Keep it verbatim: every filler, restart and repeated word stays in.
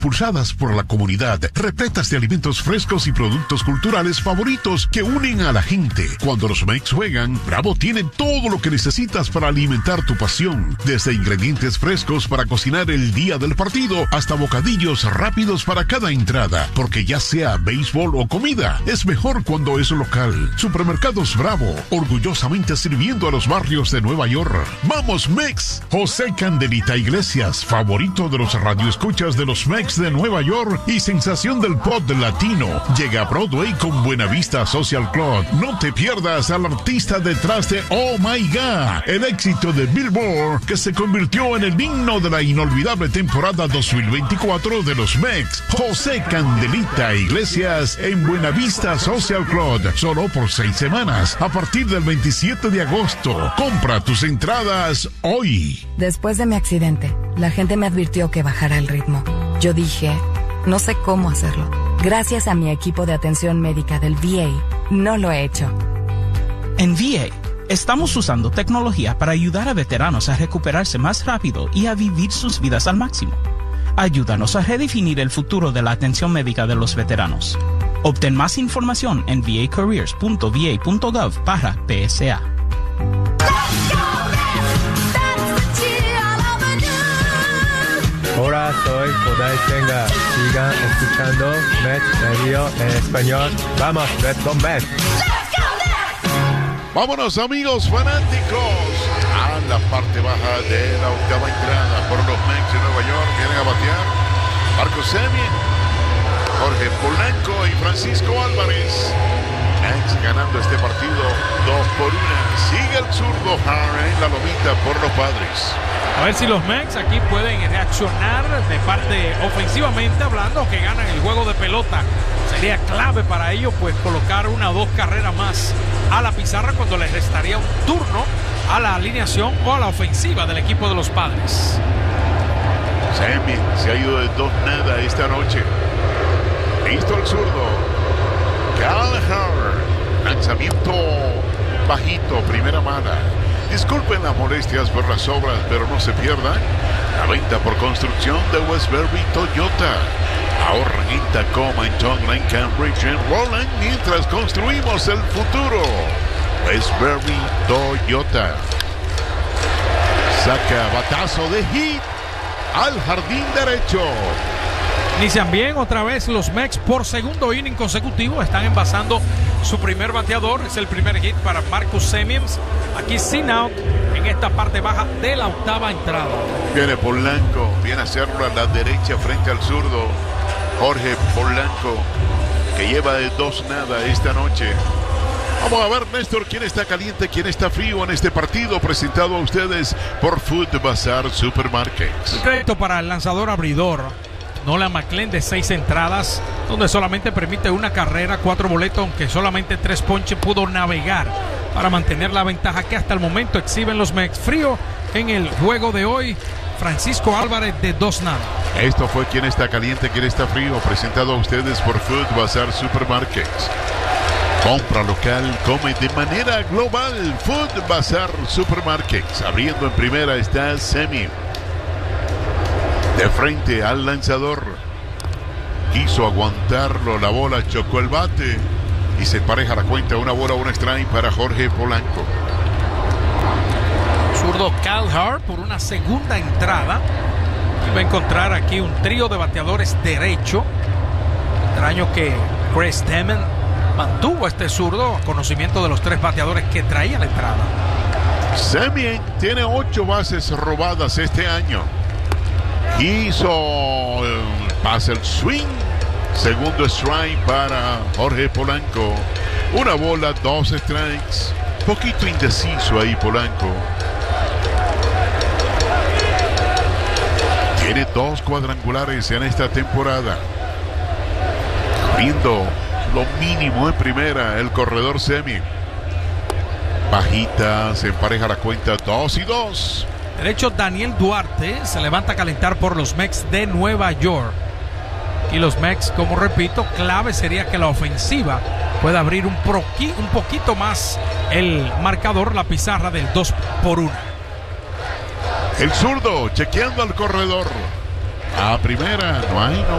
pulsadas por la comunidad, repletas de alimentos frescos y productos culturales favoritos que unen a la gente. Cuando los Mex juegan, Bravo tiene todo lo que necesitas para alimentar tu pasión, desde ingredientes frescos para cocinar el día del partido hasta bocadillos rápidos para cada entrada, porque ya sea béisbol o comida, es mejor cuando es local. Supermercados Bravo, orgullosamente sirviendo a los barrios de Nueva York. ¡Vamos, Mex! José Candelita Iglesias, favorito de los radioescuchas de los Mex de Nueva York y sensación del pop latino, llega a Broadway con Buenavista Social Club. No te pierdas al artista detrás de Oh My God, el éxito de Billboard que se convirtió en el himno de la inolvidable temporada dos mil veinticuatro de los Mex. José Candelita Iglesias en Buenavista Social Club, solo por seis semanas, a partir del veintisiete de agosto. Compra tus entradas hoy. Después de mi accidente, la gente me advirtió que bajara el ritmo. Yo dije, no sé cómo hacerlo. Gracias a mi equipo de atención médica del V A, no lo he hecho. En V A, estamos usando tecnología para ayudar a veteranos a recuperarse más rápido y a vivir sus vidas al máximo. Ayúdanos a redefinir el futuro de la atención médica de los veteranos. Obtén más información en v a careers punto v a punto gov barra P S A. Hola, soy Kodai Senga. Sigan escuchando Mets Radio en español. Vamos, Mets con Mets. Vámonos, amigos fanáticos, a la parte baja de la octava entrada por los Mets de Nueva York. Vienen a batear Marcus Semien, Jorge Polanco y Francisco Álvarez. Mets ganando este partido dos por una. Sigue el zurdo Hara en la lomita por los Padres. A ver si los Mex aquí pueden reaccionar de parte ofensivamente hablando, que ganan el juego de pelota. Sería clave para ellos pues colocar una o dos carreras más a la pizarra cuando les restaría un turno a la alineación o a la ofensiva del equipo de los Padres. Semien se ha ido de dos nada esta noche. Listo el zurdo. Gallagher. Lanzamiento bajito, primera mala. Disculpen las molestias por las obras, pero no se pierdan la venta por construcción de Westbury Toyota. Ahorran en Tacoma, en Tonglen, Cambridge, en Roland, mientras construimos el futuro. Westbury Toyota. Saca batazo de hit al jardín derecho. Inician bien otra vez los Mex por segundo inning consecutivo. Están envasando su primer bateador. Es el primer hit para Marcus Semien. Aquí sin out en esta parte baja de la octava entrada. Viene Polanco, viene a hacerlo a la derecha frente al zurdo Jorge Polanco, que lleva de dos nada esta noche. Vamos a ver, Néstor, quién está caliente, quién está frío en este partido, presentado a ustedes por Food Bazaar Supermarkets. Crédito para el lanzador abridor Nolan McLean, de seis entradas, donde solamente permite una carrera, cuatro boletos, aunque solamente tres ponches pudo navegar para mantener la ventaja que hasta el momento exhiben los Mex. Frío en el juego de hoy, Francisco Álvarez, de dos nada. Esto fue Quién está caliente, quién está frío, presentado a ustedes por Food Bazaar Supermarkets. Compra local, come de manera global. Food Bazaar Supermarkets. Abriendo en primera está Semien. De frente al lanzador. Quiso aguantarlo, la bola chocó el bate y se empareja la cuenta. Una bola, un strike para Jorge Polanco. Zurdo Gallagher por una segunda entrada. Y va a encontrar aquí un trío de bateadores derecho. Extraño que Chris Demon mantuvo este zurdo a conocimiento de los tres bateadores que traía la entrada. Semien tiene ocho bases robadas este año. Hizo el pase, el swing. Segundo strike para Jorge Polanco. Una bola, dos strikes. Poquito indeciso ahí Polanco. Tiene dos cuadrangulares en esta temporada. Corriendo lo mínimo en primera el corredor Semien. Bajita, se empareja la cuenta, dos y dos. Derecho Daniel Duarte se levanta a calentar por los Mex de Nueva York. Y los Mex, como repito, clave sería que la ofensiva pueda abrir un, proqui, un poquito más el marcador, la pizarra del dos por uno. El zurdo chequeando al corredor. A primera, no hay, no